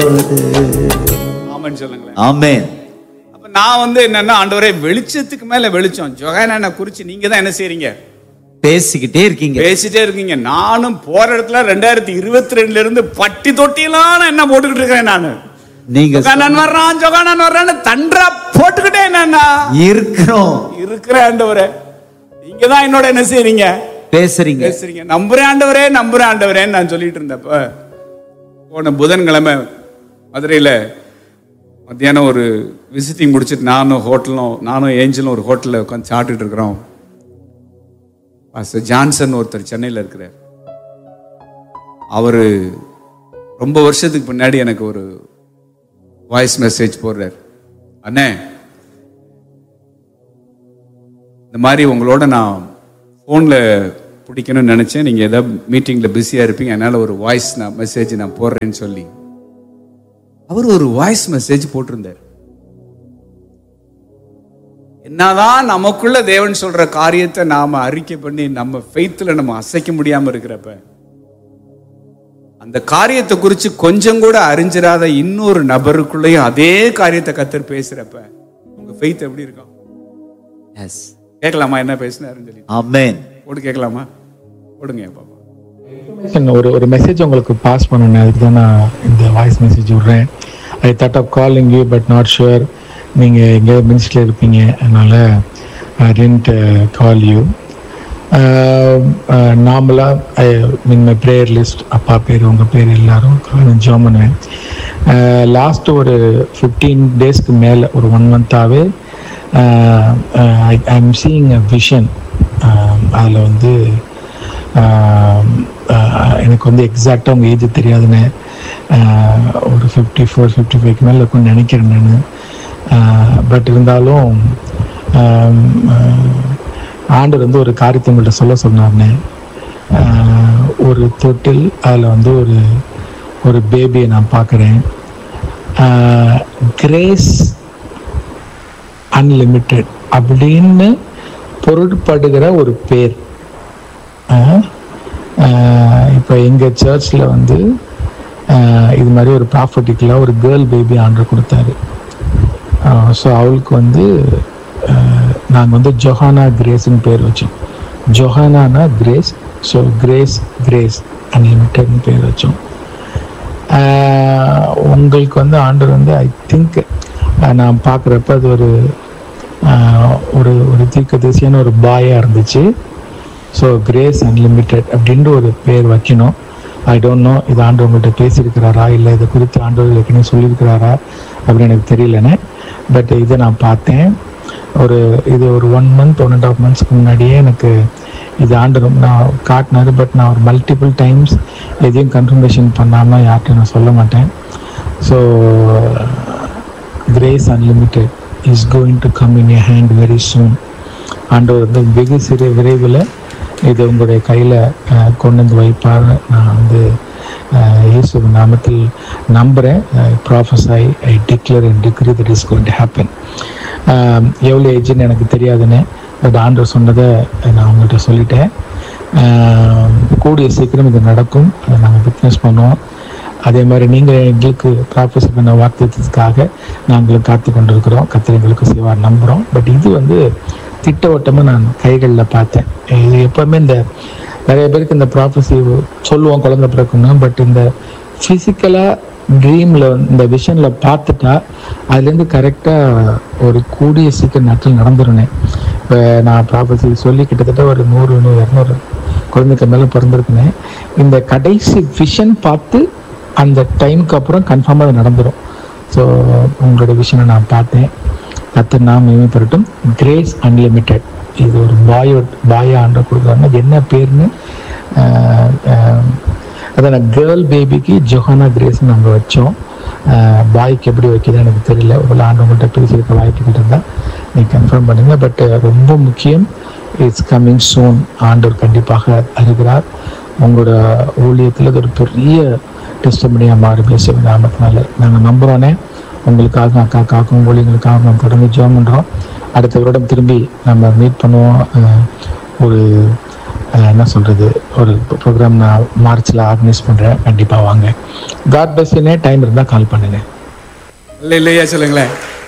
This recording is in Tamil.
ஆமென் சொல்லுங்களேன். ஆமென். அப்ப நான் என்னன்னா, ஆண்டவரே வெளிச்சத்துக்கு மேல வெளிச்சம், ஜொஹானானை குறிச்சு நீங்க தான் என்ன செய்றீங்க? பேசிக்கிட்டே இருக்கீங்க, பேசிட்டே இருக்கீங்க. நானும் போற இடத்துல 2022 இருந்து பட்டி தொட்டிலாம் நான் என்ன போட்டுக்கிட்டு இருக்கேன். நானு நீங்க ஜொஹானான் வர்றான்னு தண்டா போட்டுக்கிட்டே என்னன்னா இருக்கிற ஆண்டவரே, நீங்க தான் என்னோட என்ன செய்றீங்க? பேசுறீங்க. நம்புறேன் ஆண்டவரேன்னு நான் சொல்லிட்டு இருந்தப்ப, போன புதன்கிழமை மதுரையில மத்தியானம் ஒரு விசிட்டிங் முடிச்சுட்டு நானும் ஏஞ்சலும் ஒரு ஹோட்டலில் உட்காந்து சாப்பிட்டுட்டு இருக்கிறோம். பாஸ்டர் ஜான்சன் ஒருத்தர் சென்னையில் இருக்கிறார். அவரு ரொம்ப வருஷத்துக்கு முன்னாடி எனக்கு ஒரு வாய்ஸ் மெசேஜ் போடுறார். அண்ணே, இந்த மாதிரி உங்களோட நான் ஃபோனில் பிடிக்கணும்னு நினச்சேன், நீங்கள் ஏதாவது மீட்டிங்கில் பிஸியாக இருப்பீங்க, அதனால் ஒரு வாய்ஸ் மெசேஜ் நான் போடுறேன்னு சொல்லி அவர் ஒரு வாய்ஸ் மெசேஜ் போட்டிருந்தார். என்னதான் நமக்குள்ள தேவன் சொல்ற காரியத்தை நாம அறிக்கை பண்ணி நம்ம ஃபெய்த்ல நம்ம அசைக்க முடியாம இருக்கிறப்ப, அந்த காரியத்தை குறித்து கொஞ்சம் கூட அறிஞ்சிராத இன்னொரு நபருக்குள்ளேயும் அதே காரியத்தை கர்த்தர் பேசுறப்ப உங்க ஃபெய்த் எப்படி இருக்கும்? எஸ், கேட்கலாமா என்ன பேசினாருன்னு சொல்லி? ஆமென். போட்டு கேட்கலாமா? போடுங்க பாப்பா. ஒரு மெசேஜ் உங்களுக்கு பாஸ் பண்ணணும், அதுக்கு தான் நான் இந்த வாய்ஸ் மெசேஜ் விடுறேன். I thought of calling you but not sure நீங்கள் எங்கே மினிஸ்ட்ரியில் இருப்பீங்க, அதனால் ஐ டிடன்ட் கால் யூ. நார்மலாக மீன் மை ப்ரேயர் லிஸ்ட், அப்பா பேர் உங்கள் பேர் எல்லாரும் ஜாம் பண்ணுவேன். லாஸ்ட்டு ஒரு 15 டேஸ்க்கு மேலே, ஒரு 1 மந்த்தாகவே I am seeing a vision. அதில் எனக்கு எக்ஸாக்டாக உங்கள் ஏஜ் தெரியாதுன்னு, ஒரு 54-55க்கு மேலே இருக்கும்னு நினைக்கிறேன் நான். பட் இருந்தாலும் ஆண்டவர் ஒரு காரியத்தை உங்கள்கிட்ட சொன்னார்னே. ஒரு தொட்டில், அதில் ஒரு பேபியை நான் பார்க்குறேன். கிரேஸ் அன்லிமிட்டெட் அப்படின்னு பொருட்படுகிற ஒரு பேர். இப்போ எங்கள் சர்ச்சில் இது மாதிரி ஒரு ப்ராஃபட்டிக்கலாக ஒரு கேர்ள் பேபி ஆண்டர் கொடுத்தாரு. ஸோ அவளுக்கு நாங்கள் ஜொஹானா கிரேஸ்ன்னு பேர் வச்சோம். ஜொஹானானா கிரேஸ், ஸோ கிரேஸ் அன்லிமிட்டட்னு பேர் வச்சோம். உங்களுக்கு ஆண்டவர் ஐ திங்க் நான் பார்க்குறப்ப அது ஒரு தீர்க்கதரிசியான ஒரு பாயாக இருந்துச்சு. ஸோ கிரேஸ் அன்லிமிட்டட் அப்படின்ற ஒரு பேர் வைக்கணும். ஐ டோன்ட் நோ இது ஆண்டவர் உங்கள்கிட்ட பேசியிருக்கிறாரா, இல்லை இதை குறித்து ஆண்டவர் ஏற்கனவே சொல்லியிருக்கிறாரா அப்படின்னு எனக்கு தெரியலன்னு. பட் இதை நான் பார்த்தேன். இது ஒரு 1 மந்த் 1.5 மந்த்ஸ்க்கு முன்னாடியே எனக்கு இது ஆண்டவர் நான் காட்டினார். பட் நான் ஒரு மல்டிபிள் டைம்ஸ் எதையும் கன்ஃபர்மேஷன் பண்ணாமல் யார்கிட்ட நான் சொல்ல மாட்டேன். So grace unlimited is going to come in your hand very soon. ஆண்டவர் வெகு சிறிய விரைவில் இது உங்களுடைய கையில் கொண்டு வந்து வைப்பார். நான் இயேசு நாமத்தில் நம்புகிறேன். ப்ராஃபஸை ஐ declare and டிக்ரீ that is going to happen. எவ்வளோ ஏஜ்னு எனக்கு தெரியாதுன்னு, பட் ஆண்டவர் சொன்னதை நான் உங்கள்கிட்ட சொல்லிட்டேன். கூடிய சீக்கிரம் இது நடக்கும், அதை நாங்கள் விட்னஸ் பண்ணுவோம். அதே மாதிரி நீங்கள் எங்களுக்கு ப்ராஃபஸி பண்ண வாக்குத்தத்துக்காக நாங்களும் காத்து கொண்டிருக்கிறோம். கர்த்தர் எங்களுக்கு செய்வார் நம்புகிறோம். பட் இது திட்டவட்டமாக நான் கைகளில் பார்த்தேன். இது எப்போவுமே நிறைய பேருக்கு இந்த ப்ராஃபஸி சொல்லுவோம் குழந்தை பிறக்கணும், பட் இந்த ஃபிசிக்கலாக ட்ரீமில் இந்த விஷனில் பார்த்துட்டா அதுலேருந்து கரெக்டாக ஒரு கூடிய சீக்கிரம் நாட்கள் நடந்துருனேன். இப்போ நான் ப்ராஃபஸி சொல்லி கிட்டத்தட்ட ஒரு 100-200 குழந்தைக்கு மேலே பிறந்திருக்குனேன். இந்த கடைசி விஷன் பார்த்து அந்த டைமுக்கு அப்புறம் கன்ஃபார்மாக அது நடந்துடும். ஸோ உங்களோட விஷனை நான் பார்த்தேன். கர்த்தர் நாம மகிமைப்படட்டும். கிரேஸ் அன்லிமிட்டட், இது ஒரு பாயா ஆண்டவர் கொடுக்குறாங்க. என்ன பேர்னு அதான் கேர்ள் பேபிக்கு ஜொஹானா கிரேஸ்ன்னு நாங்கள் வச்சோம். பாய்க்கு எப்படி வைக்கிறதுன்னு எனக்கு தெரியல. ஒரு ஆண்டவங்கள்ட்ட பேசியிருக்க வாய்ப்புகள் இருந்தால் நீங்கள் கன்ஃபார்ம் பண்ணுங்கள். பட் ரொம்ப முக்கியம், இட்ஸ் கம்மிங் சூன். ஆண்டவர் கண்டிப்பாக அறிகிறார். உங்களோட ஊழியத்தில் ஒரு பெரிய டெஸ்டமனியாக மாறி பேச நாமத்தினால நாங்கள் நம்புகிறோன்னே. உங்களுக்காக அக்காக்காகவும் ஊழியங்களுக்காக நம்ம தொடர்ந்து ஜெபம் பண்ணுறோம். அடுத்த வருடம் திரும்பி நம்ம மீட் பண்ணுவோம். ஒரு என்ன சொல்கிறது, ஒரு ப்ரோக்ராம் நான் மார்ச்சில் ஆர்கனைஸ் பண்ணுறேன். கண்டிப்பாக வாங்க. God plus. டைம் இருந்தால் கால் பண்ணுங்கள். இல்லையா சொல்லுங்களேன்.